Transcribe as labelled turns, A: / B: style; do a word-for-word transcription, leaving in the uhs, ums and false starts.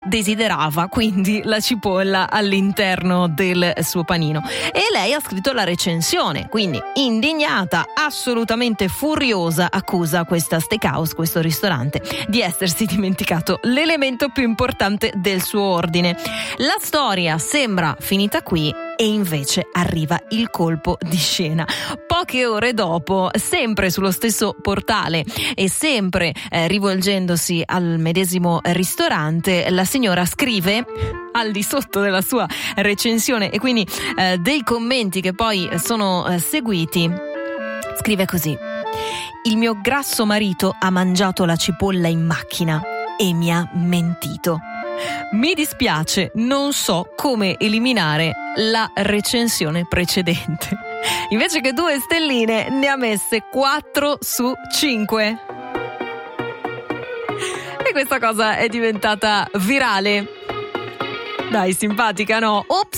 A: desiderava quindi la cipolla all'interno del suo panino. E lei ha scritto la recensione, quindi indignata, assolutamente furiosa, accusa questa steakhouse, questo ristorante, di essersi dimenticato l'elemento più importante del suo ordine. La storia sembra finita qui e invece arriva il colpo di scena. Poche ore dopo, sempre sullo stesso portale e sempre eh, rivolgendosi al medesimo ristorante, la signora scrive al di sotto della sua recensione e quindi eh, dei commenti che poi sono eh, seguiti, scrive così: il mio grasso marito ha mangiato la cipolla in macchina e mi ha mentito. Mi dispiace, non so come eliminare la recensione precedente. Invece che due stelline ne ha messe quattro su cinque. E questa cosa è diventata virale. Dai, simpatica, no? Ops!